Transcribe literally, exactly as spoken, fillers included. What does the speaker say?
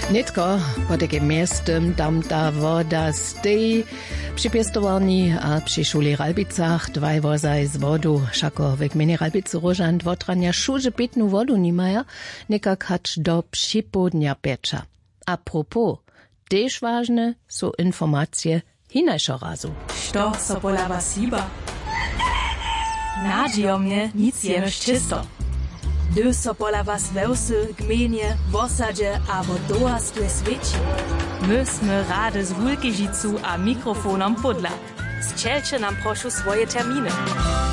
Nitko po takim miastem tam ta woda stoi. Przy piestowani a przy szuli Ralbicach dwaj wozaj z wodu, szako w gminie Ralbicy Różan dwotrania szuże pitnu wodu nie maja, nikak hacz do przypodnia piecza. A propos, też ważne są informacje hinajszego razu. Što so polava siba? Nadzijo mnie nic jenoś czysto. Gdy so polava svełsy, gminie, w osadzie albo dołastuje świeci. Myśmy rady z Wulkižicu a mikrofonom podla. Strzelcie nam proszę swoje terminy.